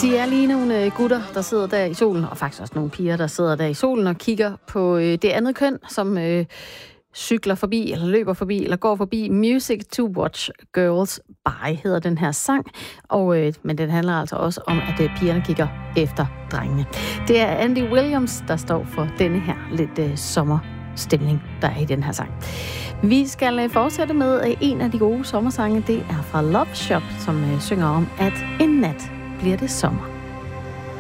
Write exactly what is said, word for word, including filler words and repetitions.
De er lige nogle gutter, der sidder der i solen, og faktisk også nogle piger, der sidder der i solen og kigger på det andet køn, som øh, cykler forbi, eller løber forbi, eller går forbi. Music to Watch Girls By hedder den her sang, og, øh, men den handler altså også om, at øh, pigerne kigger efter drengene. Det er Andy Williams, der står for denne her lidt øh, sommerstemning, der er i den her sang. Vi skal øh, fortsætte med øh, en af de gode sommersange. Det er fra Love Shop, som øh, synger om, at en nat bliver det sommer.